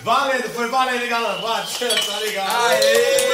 Valendo, foi valendo, galera. Bate, tá ligado? Aê!